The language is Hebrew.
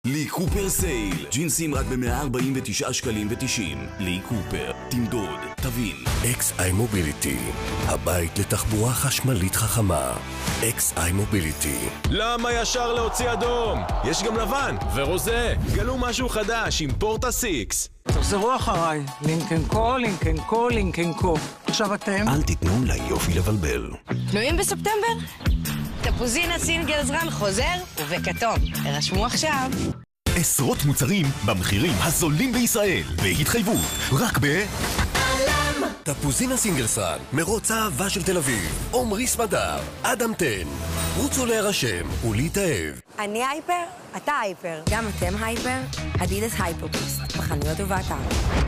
לי קופר סייל. ג'ינסים רק ב-149 שקלים ו90. לי קופר. תמדוד, תבין. XI מוביליטי, הבית לתחבורה חשמלית חכמה. XI מוביליטי. למה ישר להוציא אדום? יש גם לבן ורוזה. גלו משהו חדש עם פורטה 6. תחזרו אחריי. לינקן קו, לינקן קו, לינקן קו. עכשיו אתם? אל תיתנו ליופי לבלבל. פנויים בספטמבר? תפוזינה סינגלזרן חוזר ובכתום. הרשמו עכשיו. עשרות מוצרים במחירים הזולים בישראל. בהתחייבות. רק תפוזינה סינגלסרן, מרוץ האהבה של תל אביב. עומרי סמדר, אדם תן. רוצו להירשם ולהתאהב. אני הייפר, אתה הייפר. גם אתם הייפר? אדידס הייפר בוסט. בחנויות ובאתר.